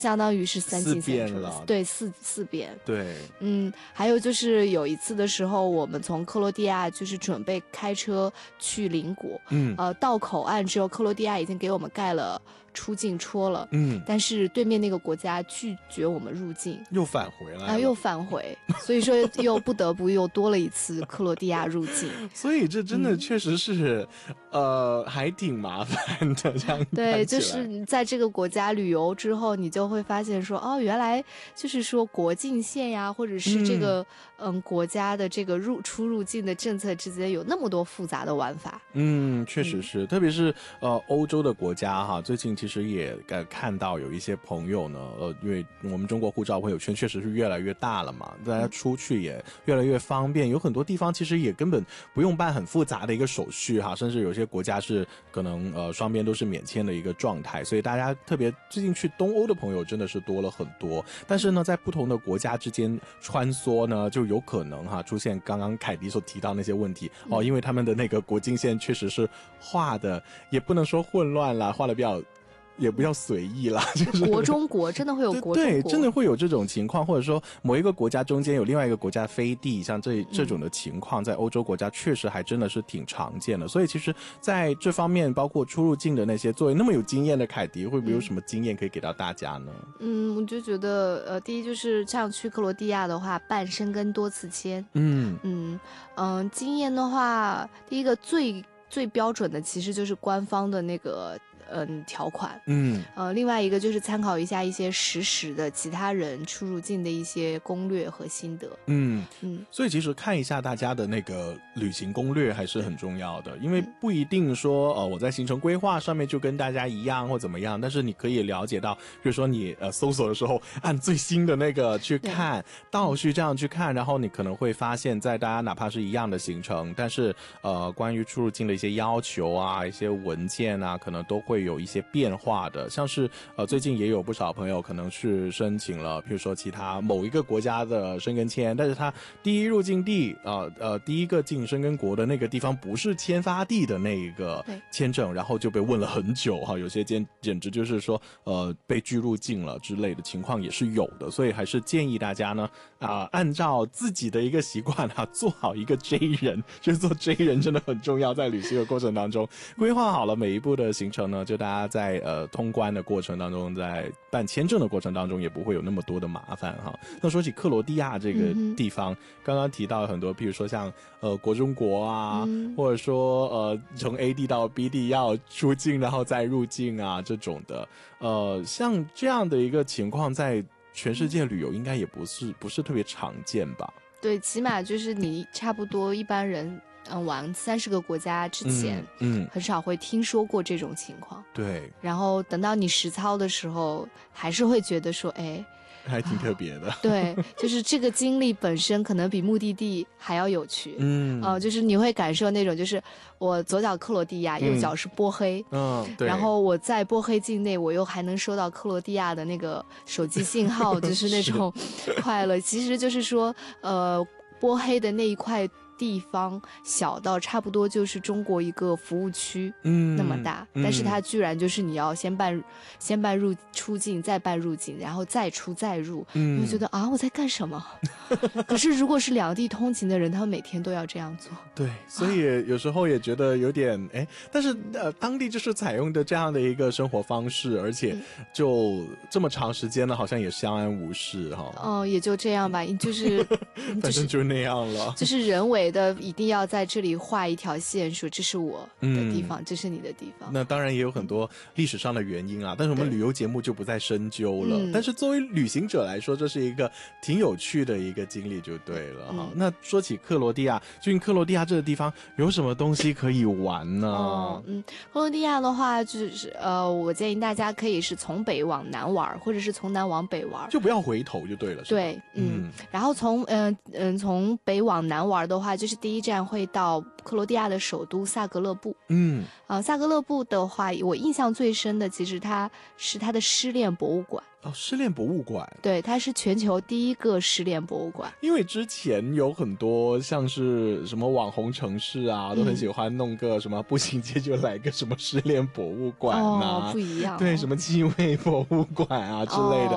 相当于是3进 4遍了， 对，四遍。 对， 还有就是有一次的时候，我们从克罗地亚就是准备开车去邻国，到口岸之后，克罗地亚已经给我们盖了出境戳了，但是对面那个国家拒绝我们入境， 又返回来了， 又返回，所以说又不得不又多了一次克罗地亚入境， 所以这真的确实是，还挺麻烦的这样。 对，就是在这个国家旅游之后，你就会发现说，原来就是说国境线呀，或者是这个国家的这个出入境的政策之间有那么多复杂的玩法。 确实是，特别是欧洲的国家哈，最近其实也看到有一些朋友呢，因为我们中国护照朋友圈确实是越来越大了嘛，大家出去也越来越方便，有很多地方其实也根本不用办很复杂的一个手续哈，甚至有些国家是可能双边都是免签的一个状态，所以大家特别最近去东欧的朋友真的是多了很多。但是呢，在不同的国家之间穿梭呢，就有可能出现刚刚凯迪所提到那些问题因为他们的那个国境线确实是画的，也不能说混乱啦，画的比较也不要随意啦，就是国中国真的会有国中国， 对，真的会有这种情况，或者说某一个国家中间有另外一个国家飞地，像这种的情况，在欧洲国家确实还真的是挺常见的。所以其实在这方面，包括出入境的那些，作为那么有经验的凯迪，会不会有什么经验可以给到大家呢？ 我就觉得第一就是像去克罗地亚的话，办申根多次签，经验的话，第一个最标准的其实就是官方的那个条款，另外一个就是参考一下一些实时的其他人出入境的一些攻略和心得， 所以其实看一下大家的那个旅行攻略还是很重要的，因为不一定说我在行程规划上面就跟大家一样或怎么样，但是你可以了解到，比如说你搜索的时候按最新的那个去看，倒序这样去看，然后你可能会发现在大家哪怕是一样的行程，但是关于出入境的一些要求啊，一些文件啊，可能都会有一些变化的，像是最近也有不少朋友可能是申请了比如说其他某一个国家的申根签，但是他第一入境地第一个进申根国的那个地方不是签发地的那一个签证，然后就被问了很久有些简直就是说被拒入境了之类的情况也是有的，所以还是建议大家呢按照自己的一个习惯做好一个 J 人，就是做 J 人真的很重要，在旅行的过程当中规划好了每一步的行程呢，就大家在通关的过程当中，在办签证的过程当中也不会有那么多的麻烦那说起克罗地亚这个地方，刚刚提到很多譬如说像国中国啊，或者说从 A 地到 B 地要出境然后再入境啊这种的像这样的一个情况在全世界旅游应该也不是特别常见吧？ 对，起码就是你差不多一般人玩30个国家之前很少会听说过这种情况， 对， 然后等到你实操的时候还是会觉得说还挺特别的对，就是这个经历本身可能比目的地还要有趣就是你会感受那种就是我左脚克罗地亚右脚是波黑对， 然后我在波黑境内我又还能收到克罗地亚的那个手机信号就是那种快乐其实就是说波黑的那一块地方小到差不多就是中国一个服务区那么大但是它居然就是你要先办出境再办入境然后再出再入你就觉得我在干什么可是如果是两地通勤的人他们每天都要这样做对，所以有时候也觉得有点但是当地就是采用的这样的一个生活方式而且就这么长时间了好像也相安无事也就这样吧就是反正就那样了就是人为的一定要在这里画一条线说这是我的地方这是你的地方那当然也有很多历史上的原因但是我们旅游节目就不再深究了但是作为旅行者来说这是一个挺有趣的一个经历就对了那说起克罗地亚究竟克罗地亚这个地方有什么东西可以玩呢克罗地亚的话就是我建议大家可以是从北往南玩或者是从南往北玩就不要回头就对了是吧对然后从北往南玩的话就是第一站会到克罗地亚的首都萨格勒布萨格勒布的话我印象最深的其实它是它的失恋博物馆失恋博物馆对它是全球第一个失恋博物馆因为之前有很多像是什么网红城市都很喜欢弄个什么步行街就来个什么失恋博物馆不一样对什么气味博物馆之类的